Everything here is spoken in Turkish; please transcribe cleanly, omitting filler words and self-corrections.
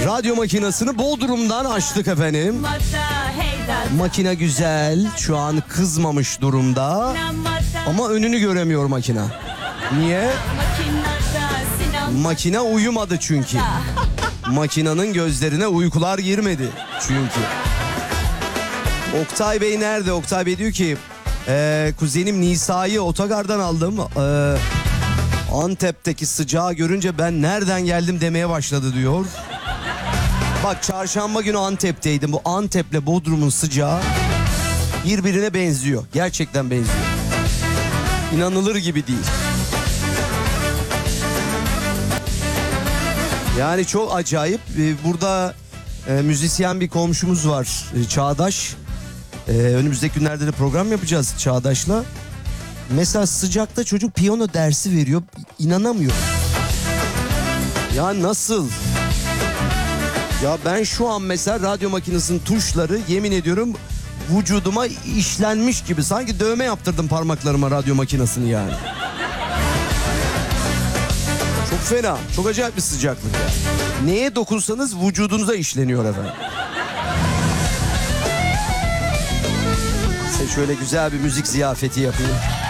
Radyo makinesini Bodrum'dan açtık efendim. Makine güzel, şu an kızmamış durumda. Ama önünü göremiyor makine. Niye? Makine uyumadı çünkü. Makinenin gözlerine uykular girmedi çünkü. Oktay Bey nerede? Oktay Bey diyor ki kuzenim Nisa'yı otogardan aldım. Antep'teki sıcağı görünce ben nereden geldim demeye başladı diyor. Bak çarşamba günü Antep'teydim. Bu Antep'le Bodrum'un sıcağı birbirine benziyor. Gerçekten benziyor. İnanılır gibi değil. Yani çok acayip. Burada müzisyen bir komşumuz var, Çağdaş. Önümüzdeki günlerde de program yapacağız Çağdaş'la. Mesela sıcakta çocuk piyano dersi veriyor. İnanamıyorum. Ya nasıl? Ya ben şu an mesela radyo makinesinin tuşları yemin ediyorum vücuduma işlenmiş gibi. Sanki dövme yaptırdım parmaklarıma radyo makinesini yani. Çok fena. Çok acayip bir sıcaklık ya. Neye dokunsanız vücudunuza işleniyor efendim. Size şöyle güzel bir müzik ziyafeti yapayım.